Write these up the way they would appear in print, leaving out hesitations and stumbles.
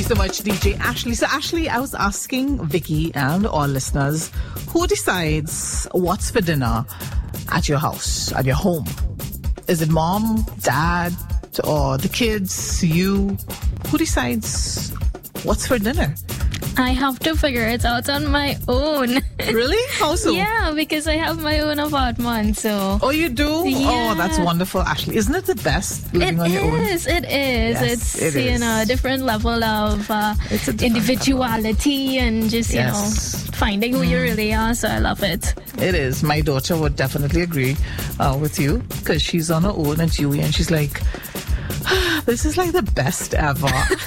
so much, DJ Ashley. So, Ashley, I was asking Vicky and all listeners, who decides what's for dinner at your house, at your home? Is it mom, dad, or the kids, you? Who decides what's for dinner? I have to figure it out on my own. Really? How so? Yeah, because I have my own apartment, so... Oh, you do? Yeah. Oh, that's wonderful, Ashley. Isn't it the best living on your own? It is. Yes, It's, you know, a different level of individuality and just, you know, finding who you really are, so I love it. It is. My daughter would definitely agree with you because she's on her own at UE and she's like, this is like the best ever.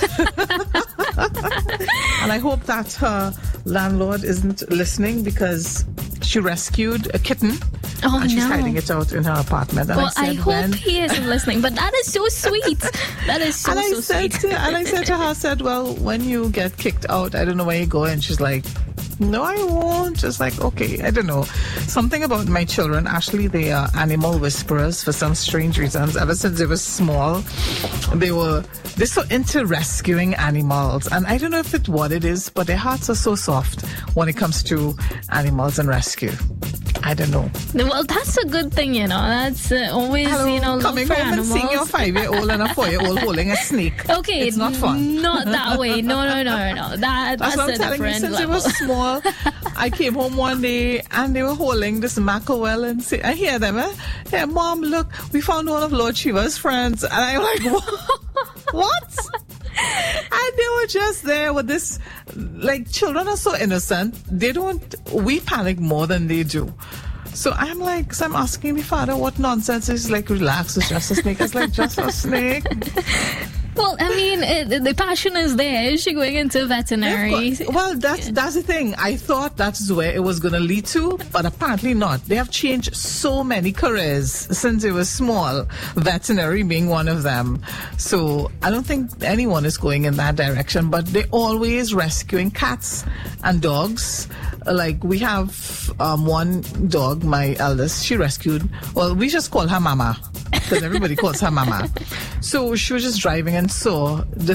And I hope that her landlord isn't listening because she rescued a kitten. Oh, and she's no. hiding it out in her apartment. And Well, I hope he isn't listening, but that is so sweet. That is so sweet. And I said to her, well, when you get kicked out, I don't know where you go. And she's like, no, I won't. Just like, okay, I don't know. Something about my children, Ashley, they are animal whisperers for some strange reasons. Ever since they were small, they're so into rescuing animals. And I don't know if it's what it is, but their hearts are so soft when it comes to animals and rescue. I don't know. Well, that's a good thing, you know. That's always, you know, coming look for home animals. and seeing your 5-year-old and a 4-year-old holding a snake. Okay, it's not fun. Not that way. No. That's what a I'm telling you. different Since level. it was small, I came home one day and they were holding this mackerel and I hear them. Hey, Mom, look, we found one of Lord Shiva's friends. And I'm like, what? And they were just there with this, like, children are so innocent. We panic more than they do. So I'm asking the father what nonsense is. Like, relax, it's just a snake. It's like, just a snake. Well, I mean, the passion is there. Is she going into veterinary? Well, that's the thing. I thought that's where it was going to lead to, but apparently not. They have changed so many careers since they were small, veterinary being one of them. So I don't think anyone is going in that direction, but they're always rescuing cats and dogs. Like, we have one dog, my eldest, she rescued, well, we just call her Mama, because everybody calls her Mama. So she was just driving and saw the